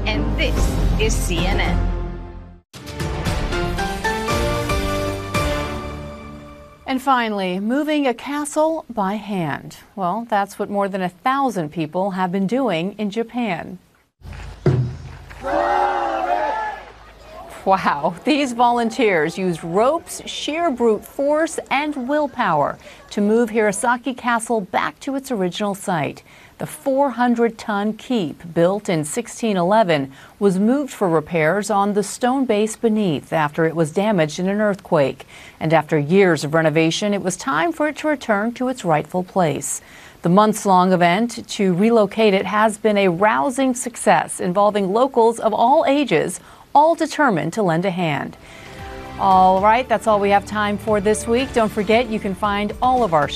and this is CNN. And finally, moving a castle by hand. Well, that's what more than 1,000 people have been doing in Japan. Wow, these volunteers used ropes, sheer brute force, and willpower to move Hirosaki Castle back to its original site. The 400-ton keep, built in 1611, was moved for repairs on the stone base beneath after it was damaged in an earthquake. And after years of renovation, it was time for it to return to its rightful place. The months-long event to relocate it has been a rousing success, involving locals of all ages, all determined to lend a hand. All right, that's all we have time for this week. Don't forget, you can find all of our